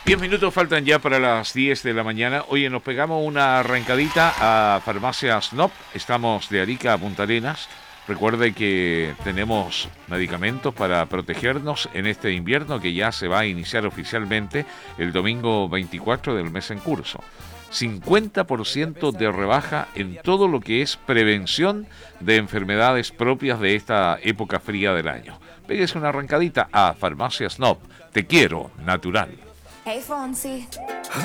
10 minutos faltan ya para las 10 de la mañana. Oye, nos pegamos una arrancadita a Farmacia Snop. Estamos de Arica a Punta Arenas. Recuerde que tenemos medicamentos para protegernos en este invierno que ya se va a iniciar oficialmente el domingo 24 del mes en curso. 50% de rebaja en todo lo que es prevención de enfermedades propias de esta época fría del año. Pégase una arrancadita a Farmacia Snop. Te quiero, natural. Hey, Fonsi.